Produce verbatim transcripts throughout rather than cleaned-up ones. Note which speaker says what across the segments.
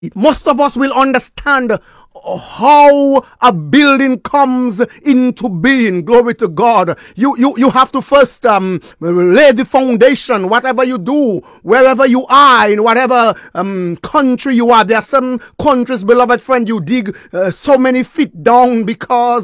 Speaker 1: Most of us will understand how a building comes into being. Glory to God. You you you have to first um lay the foundation. Whatever you do, wherever you are, in whatever um country you are. There are some countries, beloved friend, you dig uh, so many feet down because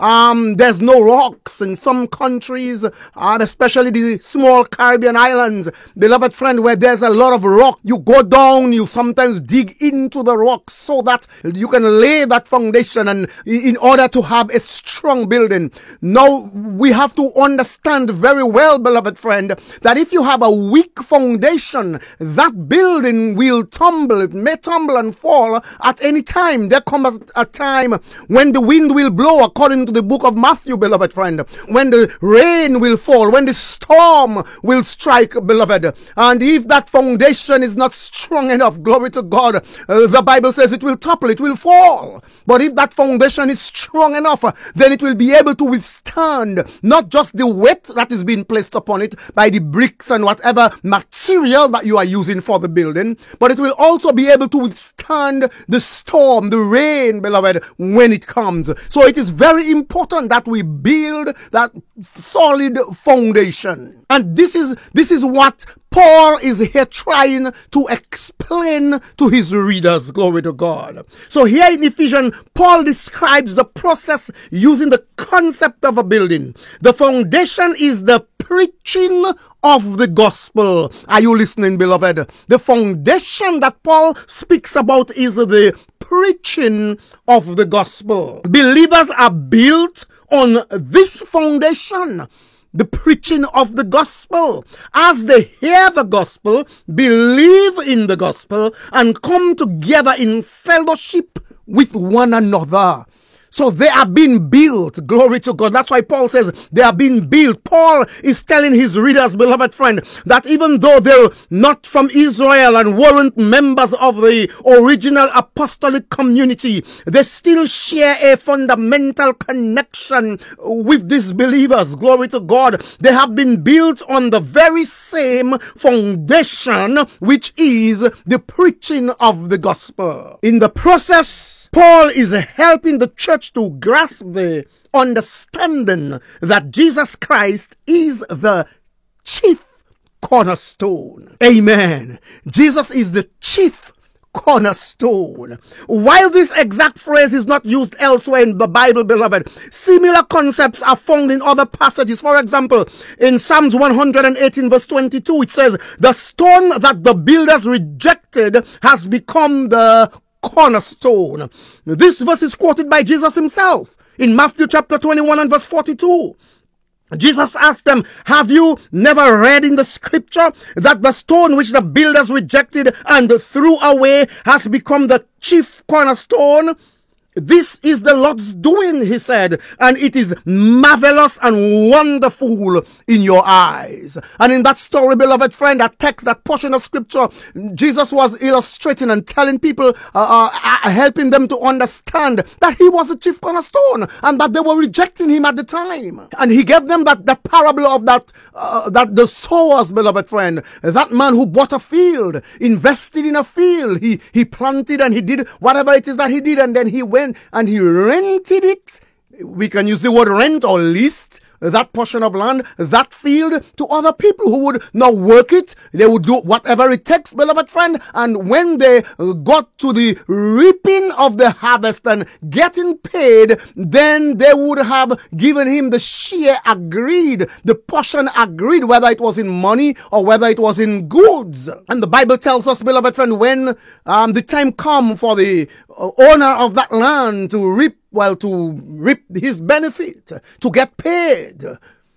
Speaker 1: um there's no rocks. In some countries, uh, especially the small Caribbean islands, beloved friend, where there's a lot of rock, you go down, you sometimes dig into the rocks so that you can lay that foundation, and in order to have a strong building. Now we have to understand very well, beloved friend, that if you have a weak foundation, that building will tumble. It may tumble and fall at any time. There comes a time when the wind will blow, according to the book of Matthew, beloved friend, when the rain will fall, when the storm will strike, beloved. And if that foundation is not strong enough, glory to God, uh, the Bible says it will topple, it will fall. But if that foundation is strong enough, then it will be able to withstand not just the weight that is being placed upon it by the bricks and whatever material that you are using for the building, but it will also be able to withstand the storm, the rain, beloved, when it comes. So it is very important that we build that solid foundation. And this is this is what Paul is here trying to explain to his readers. Glory to God. So here in Ephesians, Paul describes the process using the concept of a building. The foundation is the preaching of the gospel. Are you listening, beloved? The foundation that Paul speaks about is the preaching of the gospel. Believers are built on this foundation, the preaching of the gospel. As they hear the gospel, believe in the gospel, and come together in fellowship with one another. So they are being built. Glory to God. That's why Paul says they are being built. Paul is telling his readers, beloved friend, that even though they're not from Israel and weren't members of the original apostolic community, they still share a fundamental connection with these believers. Glory to God. They have been built on the very same foundation, which is the preaching of the gospel. In the process, Paul is helping the church to grasp the understanding that Jesus Christ is the chief cornerstone. Amen. Jesus is the chief cornerstone. While this exact phrase is not used elsewhere in the Bible, beloved, similar concepts are found in other passages. For example, in Psalms one hundred eighteen verse twenty-two, it says, "The stone that the builders rejected has become the cornerstone." This verse is quoted by Jesus himself in Matthew chapter twenty-one and verse forty-two. Jesus asked them, "Have you never read in the scripture that the stone which the builders rejected and threw away has become the chief cornerstone? This is the Lord's doing," he said, "and it is marvelous and wonderful in your eyes." And in that story, beloved friend, that text, that portion of scripture, Jesus was illustrating and telling people, uh, uh, helping them to understand that he was a chief cornerstone and that they were rejecting him at the time. And he gave them that, that parable of that, uh, that the sowers, beloved friend, that man who bought a field, invested in a field, he, he planted and he did whatever it is that he did, and then he went and he rented it. We can use the word rent or leased that portion of land, that field, to other people who would now work it. They would do whatever it takes, beloved friend. And when they got to the reaping of the harvest and getting paid, then they would have given him the share agreed, the portion agreed, whether it was in money or whether it was in goods. And the Bible tells us, beloved friend, when um, the time come for the uh, owner of that land to reap, well, to reap his benefit, to get paid,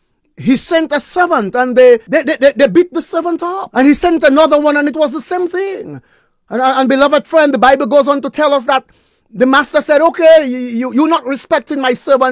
Speaker 1: he sent a servant, and they, they, they, they beat the servant up. And he sent another one, and it was the same thing. And, and beloved friend, the Bible goes on to tell us that the master said, "Okay, you, you're not respecting my servants.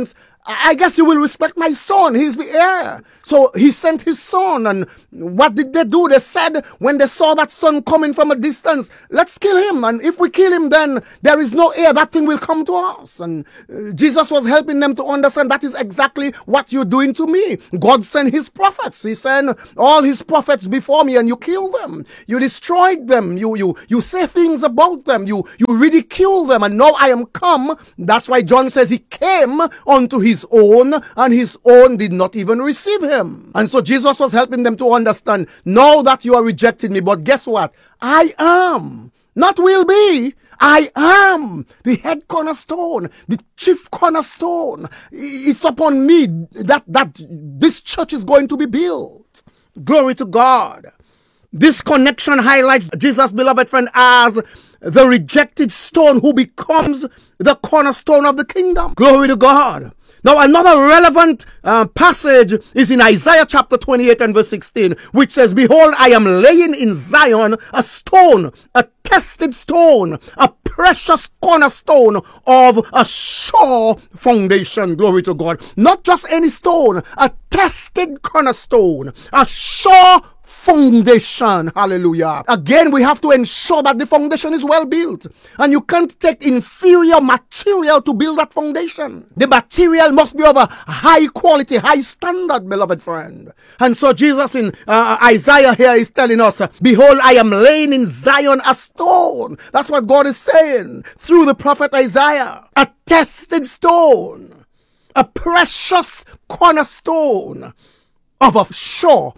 Speaker 1: I guess you will respect my son. He's the heir. So he sent his son. And what did they do? They said when they saw that son coming from a distance, let's kill him. And if we kill him, then there is no heir. That thing will come to us. And uh, Jesus was helping them to understand that is exactly what you're doing to me. God sent his prophets. He sent all his prophets before me, and you kill them. You destroyed them. You, you, you say things about them. You, you ridicule them. And now I am come. That's why John says he came unto his own, and his own did not even receive him. And so Jesus was helping them to understand, know that you are rejecting me, but guess what? I am, not will be, I am the head cornerstone, the chief cornerstone. It's upon me that, that this church is going to be built. Glory to God. This connection highlights Jesus, beloved friend, as the rejected stone who becomes the cornerstone of the kingdom. Glory to God. Now, another relevant uh, passage is in Isaiah chapter twenty-eight and verse sixteen, which says, behold, I am laying in Zion a stone, a tested stone, a precious cornerstone of a sure foundation. Glory to God. Not just any stone, a tested cornerstone, a sure foundation. Hallelujah. Again, we have to ensure that the foundation is well built. And you can't take inferior material to build that foundation. The material must be of a high quality, high standard, beloved friend. And so Jesus in uh, Isaiah here is telling us, behold, I am laying in Zion a stone. That's what God is saying through the prophet Isaiah. A tested stone. A precious cornerstone of a sure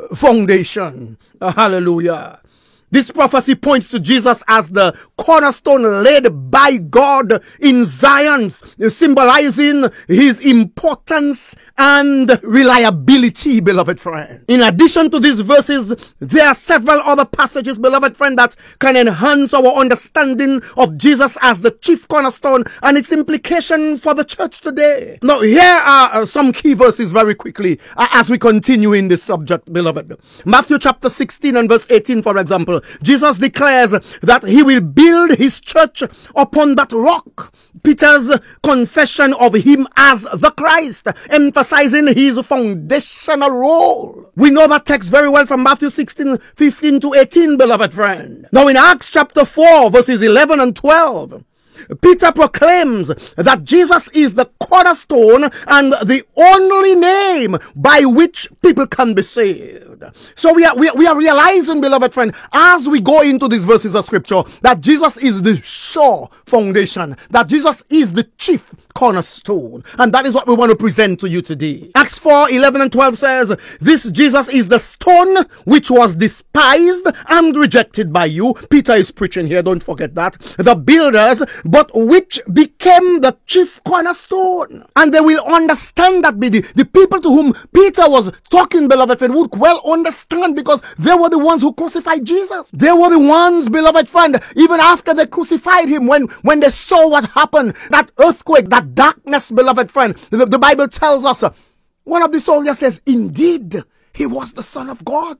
Speaker 1: foundation. Uh, hallelujah. This prophecy points to Jesus as the cornerstone laid by God in Zion, symbolizing his importance and reliability, beloved friend. In addition to these verses, there are several other passages, beloved friend, that can enhance our understanding of Jesus as the chief cornerstone and its implication for the church today. Now, here are some key verses very quickly as we continue in this subject, beloved. Matthew chapter sixteen and verse eighteen, for example. Jesus declares that he will build his church upon that rock. Peter's confession of him as the Christ, emphasizing his foundational role. We know that text very well from Matthew sixteen, fifteen to eighteen, beloved friend. Now in Acts chapter four, verses eleven and twelve, Peter proclaims that Jesus is the cornerstone and the only name by which people can be saved. So we are, we are, we are realizing, beloved friend, as we go into these verses of scripture, that Jesus is the sure foundation, that Jesus is the chief cornerstone. And that is what we want to present to you today. Acts four, eleven and twelve says, this Jesus is the stone which was despised and rejected by you. Peter is preaching here, don't forget that. The builders, but which became the chief cornerstone. And they will understand that the, the people to whom Peter was talking, beloved friend, would well understand, because they were the ones who crucified Jesus. They were the ones, beloved friend, even after they crucified him, when, when they saw what happened, that earthquake, that darkness, beloved friend, the, the Bible tells us, uh, one of the soldiers says, indeed, he was the Son of God.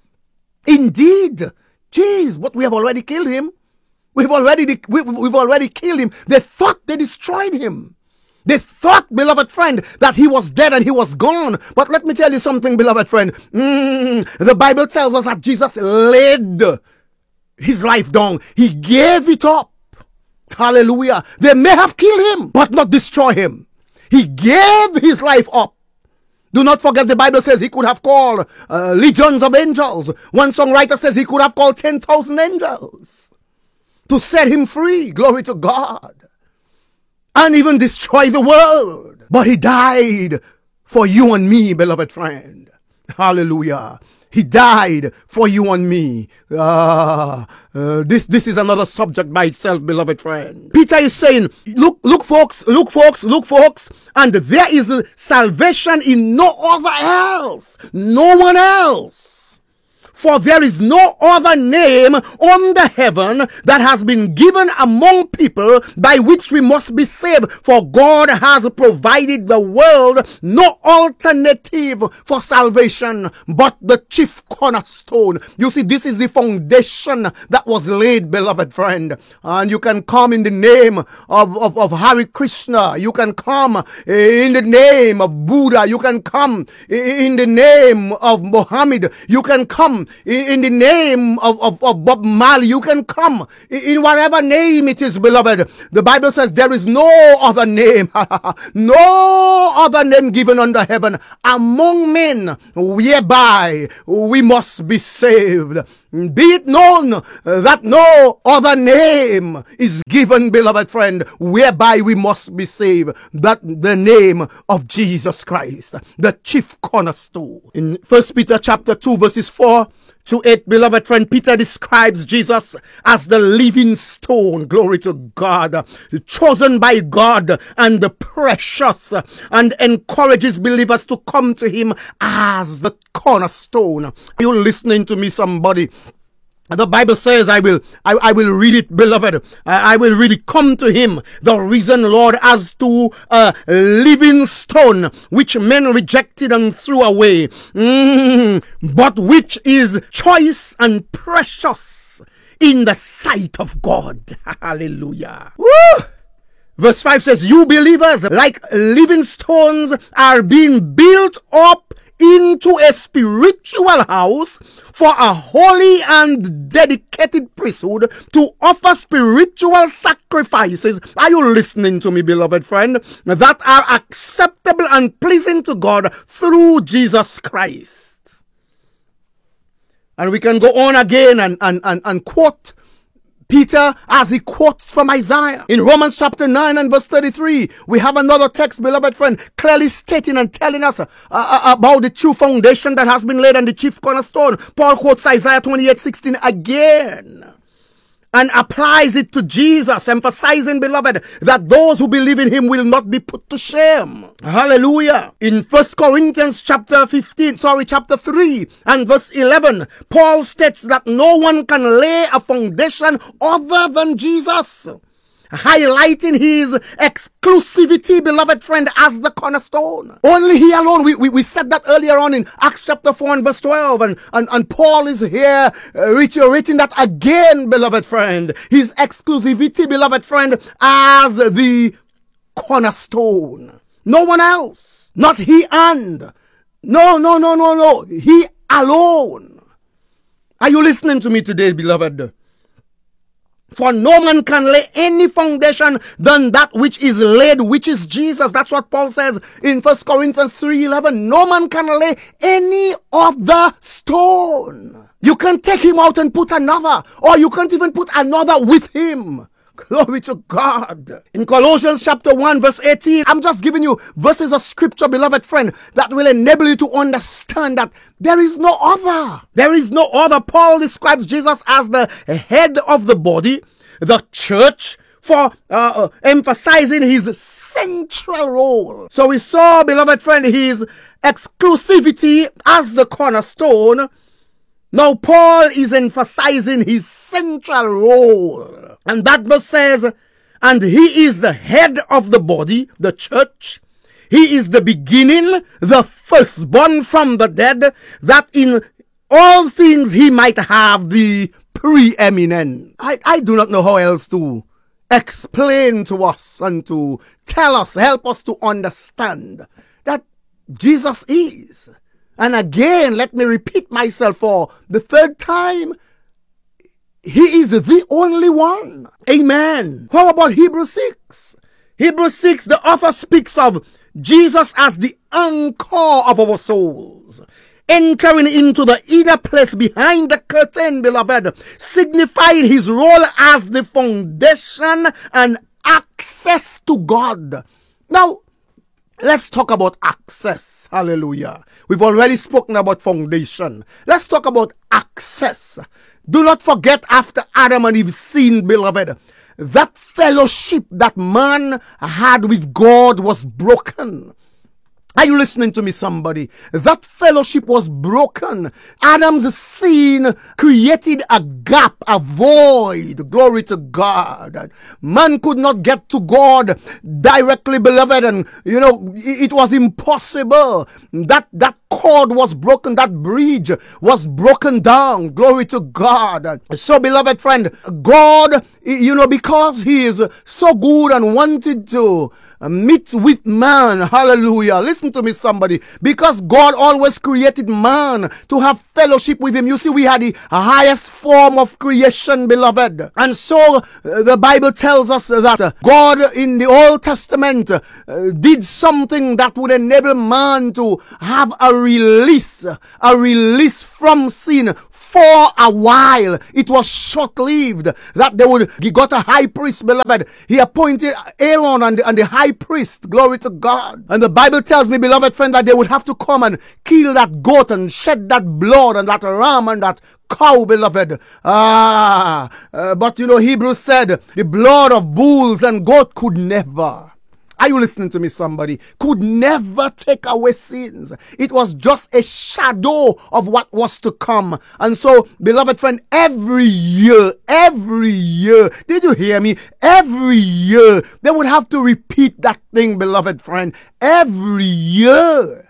Speaker 1: Indeed. Jeez, but we have already killed him. We've already, we, we've already killed him. They thought they destroyed him. They thought, beloved friend, that he was dead and he was gone. But let me tell you something, beloved friend. Mm, the Bible tells us that Jesus laid his life down. He gave it up. Hallelujah. They may have killed him, but not destroy him. He gave his life up. Do not forget, the Bible says he could have called uh, legions of angels. One songwriter says he could have called ten thousand angels to set him free. Glory to God. And even destroy the world. But he died for you and me, beloved friend. Hallelujah. He died for you and me. Uh, uh, this, this is another subject by itself, beloved friend. Peter is saying, look, look, folks, look, folks, look, folks. And there is salvation in no other else. No one else. For there is no other name under heaven that has been given among people by which we must be saved. For God has provided the world no alternative for salvation but the chief cornerstone. You see, this is the foundation that was laid, beloved friend. And you can come in the name of, of, of Hare Krishna. You can come in the name of Buddha. You can come in the name of Muhammad. You can come in the name of, of, of Bob Marley. You can come in whatever name it is, beloved. The Bible says there is no other name, no other name given under heaven among men whereby we must be saved. Be it known that no other name is given, beloved friend, whereby we must be saved, that the name of Jesus Christ, the chief cornerstone. In First Peter chapter two, verses four to eight, beloved friend, Peter describes Jesus as the living stone, glory to God, chosen by God and precious, and encourages believers to come to him as the cornerstone. Are you listening to me, somebody? The Bible says, I will I, I will read it, beloved. I, I will read it. Come to him, the risen Lord, as to a living stone, which men rejected and threw away, mm, but which is choice and precious in the sight of God. Hallelujah. Woo! Verse five says, you believers, like living stones, are being built up into a spiritual house for a holy and dedicated priesthood to offer spiritual sacrifices. Are you listening to me, beloved friend? That are acceptable and pleasing to God through Jesus Christ. And we can go on again and, and, and, and quote Peter as he quotes from Isaiah. In Romans chapter nine and verse thirty-three, we have another text, beloved friend, clearly stating and telling us uh, uh, about the true foundation that has been laid on the chief cornerstone. Paul quotes Isaiah twenty-eight sixteen again and applies it to Jesus, emphasizing, beloved, that those who believe in him will not be put to shame. Hallelujah. In First Corinthians chapter fifteen, sorry, chapter three and verse eleven, Paul states that no one can lay a foundation other than Jesus, highlighting his exclusivity, beloved friend, as the cornerstone. Only he alone. We, we, we said that earlier on in Acts chapter four and verse twelve. And, and, and Paul is here uh, reiterating that again, beloved friend. His exclusivity, beloved friend, as the cornerstone. No one else. Not he and. No, no, no, no, no. He alone. Are you listening to me today, beloved? For no man can lay any foundation than that which is laid, which is Jesus. That's what Paul says in First Corinthians three eleven. No man can lay any other stone. You can take him out and put another, or you can't even put another with him. Glory to God. In Colossians chapter one verse eighteen, I'm just giving you verses of scripture, beloved friend, that will enable you to understand that there is no other. There is no other. Paul describes Jesus as the head of the body, the church, for uh, uh, emphasizing his central role. So we saw, beloved friend, his exclusivity as the cornerstone. Now Paul is emphasizing his central role. And that verse says, and he is the head of the body, the church. He is the beginning, the firstborn from the dead, that in all things he might have the preeminent. I, I do not know how else to explain to us and to tell us, help us to understand that Jesus is. And again, let me repeat myself for the third time. He is the only one. Amen. How about Hebrews six? Hebrews six, the author speaks of Jesus as the anchor of our souls, entering into the inner place behind the curtain, beloved, signifying his role as the foundation and access to God. Now, let's talk about access. Hallelujah. We've already spoken about foundation. Let's talk about access. Do not forget, after Adam and Eve sinned, beloved, that fellowship that man had with God was broken. Are you listening to me, somebody? That fellowship was broken. Adam's sin created a gap, a void. Glory to God. Man could not get to God directly, beloved, and you know, it was impossible. That that cord was broken, that bridge was broken down. Glory to God. So, beloved friend, God, you know, because He is so good and wanted to meet with man, hallelujah. Listen to me, somebody. Because God always created man to have fellowship with Him. You see, we had the highest form of creation, beloved. And so uh, the Bible tells us that uh, God in the Old Testament uh, did something that would enable man to have a release, a release from sin. For a while, it was short-lived that they would, he got a high priest, beloved. He appointed Aaron and the, and the high priest, glory to God. And the Bible tells me, beloved friend, that they would have to come and kill that goat and shed that blood and that ram and that cow, beloved. Ah, uh, but you know, Hebrews said the blood of bulls and goat could never. Are you listening to me, somebody? Could never take away sins. It was just a shadow of what was to come. And so, beloved friend, every year, every year, did you hear me? Every year, they would have to repeat that thing, beloved friend, every year.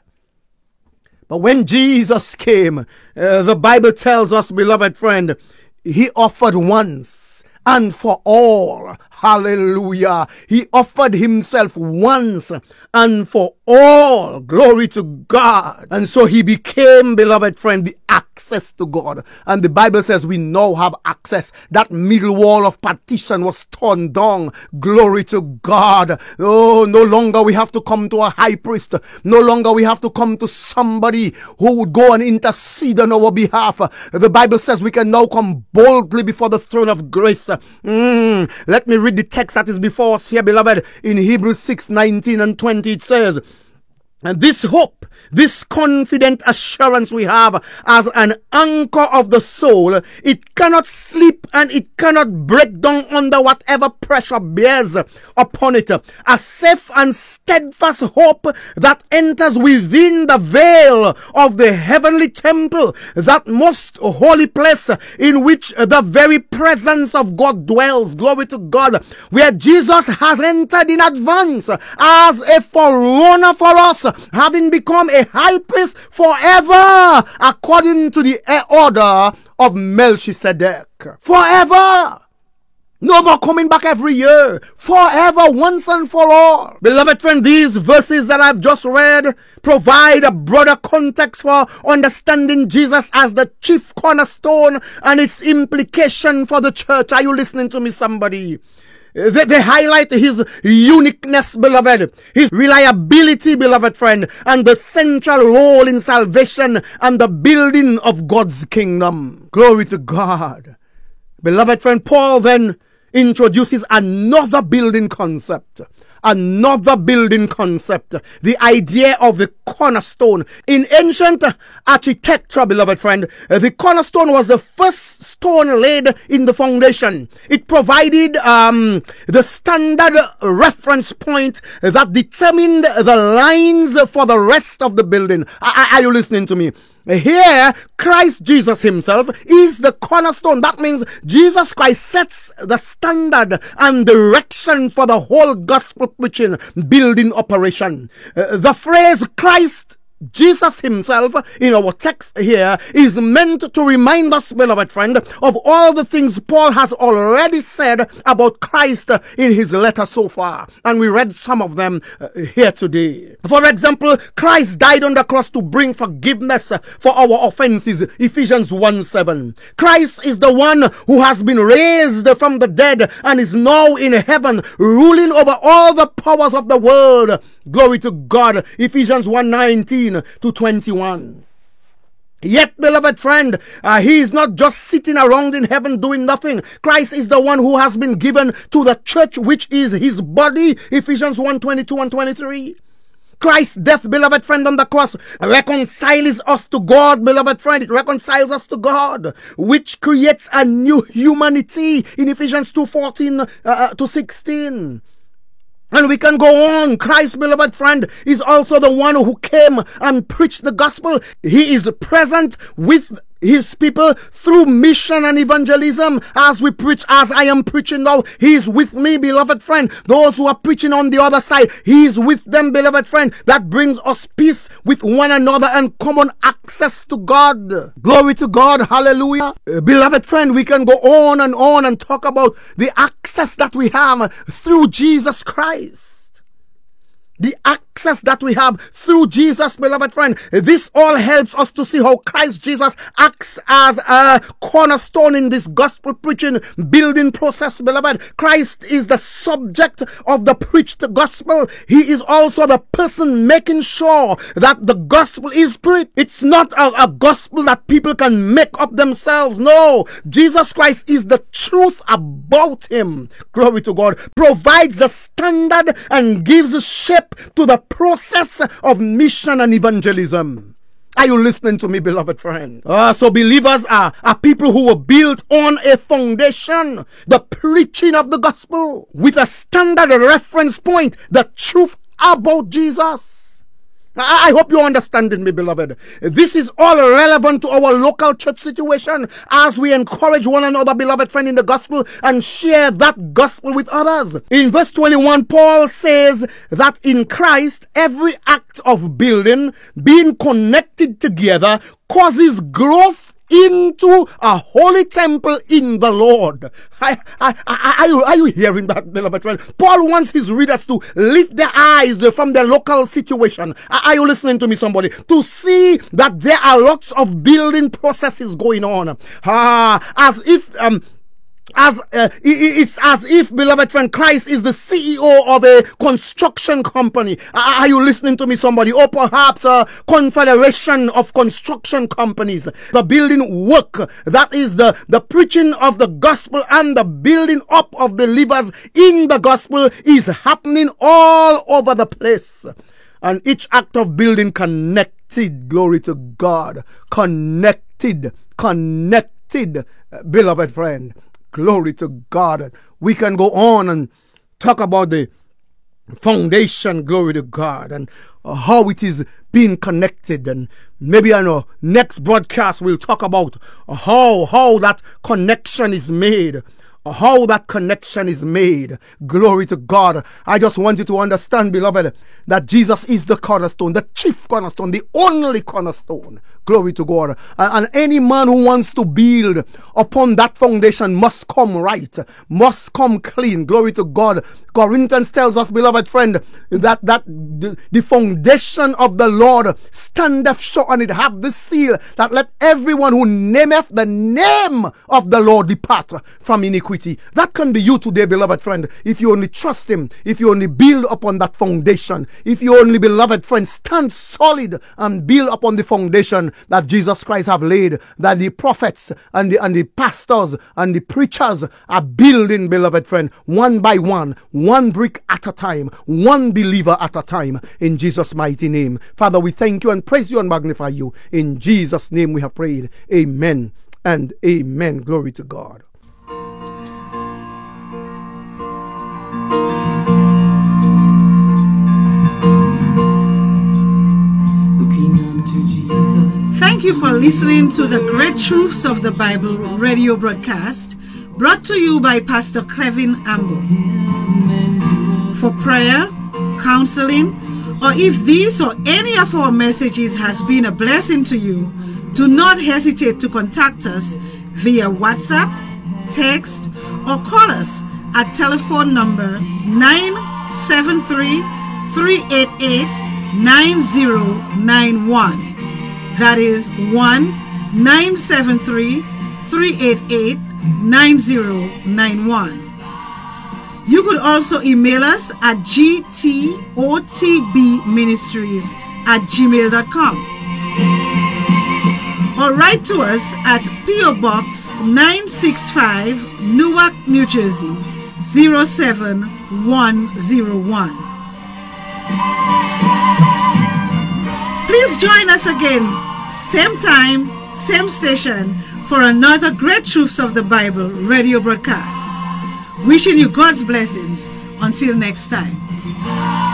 Speaker 1: But when Jesus came, uh, the Bible tells us, beloved friend, He offered once and for all. Hallelujah. He offered Himself once and for all. Glory to God. And so He became, beloved friend, the access to God. And the Bible says we now have access. That middle wall of partition was torn down. Glory to God. Oh, no longer we have to come to a high priest. No longer we have to come to somebody who would go and intercede on our behalf. The Bible says we can now come boldly before the throne of grace. Mm, let me read the text that is before us here, beloved. In Hebrews six, nineteen and twenty, it says, and this hope, this confident assurance we have as an anchor of the soul, it cannot slip and it cannot break down under whatever pressure bears upon it. A safe and steadfast hope that enters within the veil of the heavenly temple, that most holy place in which the very presence of God dwells. Glory to God. Where Jesus has entered in advance as a forerunner for us, having become a high priest forever, according to the order of Melchizedek. Forever. No more coming back every year. Forever, once and for all. Beloved friend, these verses that I've just read provide a broader context for understanding Jesus as the chief cornerstone and its implication for the church. Are you listening to me, somebody? They, they highlight His uniqueness, beloved, His reliability, beloved friend, and the central role in salvation and the building of God's kingdom. Glory to God. Beloved friend, Paul then introduces another building concept. Another building concept, the idea of the cornerstone. In ancient architecture, beloved friend, the cornerstone was the first stone laid in the foundation. It provided um, the standard reference point that determined the lines for the rest of the building. Are, are you listening to me? Here, Christ Jesus Himself is the cornerstone. That means Jesus Christ sets the standard and direction for the whole gospel preaching building operation. Uh, the phrase Christ Jesus Himself in our text here is meant to remind us, beloved friend, of all the things Paul has already said about Christ in his letter so far. And we read some of them uh, here today. For example, Christ died on the cross to bring forgiveness for our offenses, Ephesians one seven. Christ is the one who has been raised from the dead and is now in heaven, ruling over all the powers of the world. Glory to God, Ephesians one nineteen to twenty-one. Yet, beloved friend, uh, He is not just sitting around in heaven doing nothing. Christ is the one who has been given to the church, which is His body, Ephesians one twenty-two and twenty-three. Christ's death, beloved friend, on the cross reconciles us to God, beloved friend. It reconciles us to God, which creates a new humanity in Ephesians two fourteen uh, to sixteen. And we can go on. Christ, beloved friend, is also the one who came and preached the gospel. He is present with his people through mission and evangelism. As we preach, as I am preaching now, he is with me, beloved friend. Those who are preaching on the other side, he is with them, beloved friend. That brings us peace with one another and common access to God. Glory to God. Hallelujah. Uh, beloved friend, we can go on and on and talk about the access that we have through Jesus Christ. The access that we have through Jesus, beloved friend. This all helps us to see how Christ Jesus acts as a cornerstone in this gospel preaching building process, beloved. Christ is the subject of the preached gospel. He is also the person making sure that the gospel is preached. It's not a, a gospel that people can make up themselves. No, Jesus Christ is the truth about him. Glory to God. Provides the standard and gives shape to the process of mission and evangelism. Are you listening to me, beloved friend? Uh, so believers are, are people who were built on a foundation, the preaching of the gospel, with a standard reference point, the truth about Jesus. I hope you're understanding me, beloved. This is all relevant to our local church situation as we encourage one another, beloved friend, in the gospel and share that gospel with others. In verse twenty-one, Paul says that in Christ, every act of building, being connected together, causes growth into a holy temple in the Lord. I, I, I, are, you, are you hearing that, beloved friend? Paul wants his readers to lift their eyes from their local situation. Are you listening to me, somebody? To see that there are lots of building processes going on. Ah, as if um. As uh, it's as if, beloved friend, Christ is the C E O of a construction company. Are you listening to me, somebody? Or perhaps a confederation of construction companies. The building work, that is the, the preaching of the gospel and the building up of believers in the gospel, is happening all over the place. And each act of building connected, glory to God, connected, connected, beloved friend. Glory to God. We can go on and talk about the foundation, glory to God, and how it is being connected. And maybe on our next broadcast we'll talk about how, how that connection is made. How that connection is made. Glory to God. I just want you to understand, beloved, that Jesus is the cornerstone, the chief cornerstone, the only cornerstone. Glory to God. And, and any man who wants to build upon that foundation must come right, must come clean. Glory to God. Corinthians tells us, beloved friend, that, that the, the foundation of the Lord standeth sure, and it have this seal, that let everyone who nameth the name of the Lord depart from iniquity. That can be you today, beloved friend, if you only trust him, if you only build upon that foundation, if you only, beloved friend, stand solid and build upon the foundation that Jesus Christ have laid, that the prophets and the, and the pastors and the preachers are building, beloved friend, one by one, one brick at a time, one believer at a time, in Jesus' mighty name. Father, we thank you and praise you and magnify you. In Jesus' name we have prayed. Amen and amen. Glory to God.
Speaker 2: Thank you for listening to the Great Truths of the Bible radio broadcast, brought to you by Pastor Kevin Ambo. For prayer, counseling, or if this or any of our messages has been a blessing to you, do not hesitate to contact us via WhatsApp, text, or call us at telephone number nine seven three, three eight eight, nine zero nine one. That is one nine seven three, three eight eight, nine zero nine one. You could also email us at g t o t b ministries at gmail dot com or write to us at P O Box nine sixty-five, Newark, New Jersey zero seven one zero one. Please join us again, same time, same station, for another Great Truths of the Bible radio broadcast. Wishing you God's blessings Until next time.